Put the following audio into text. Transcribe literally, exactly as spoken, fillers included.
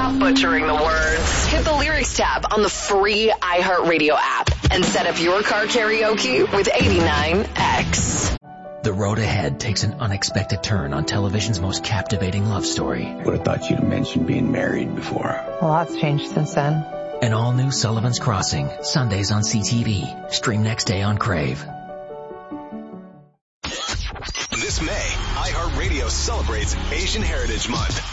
without butchering the words. Hit the lyrics tab on the free iHeartRadio app and set up your car karaoke with eighty-nine X. The road ahead takes an unexpected turn on television's most captivating love story. Would have thought you'd have mentioned being married before. A lot's changed since then. An all-new Sullivan's Crossing, Sundays on C T V. Stream next day on Crave. This May, iHeartRadio celebrates Asian Heritage Month.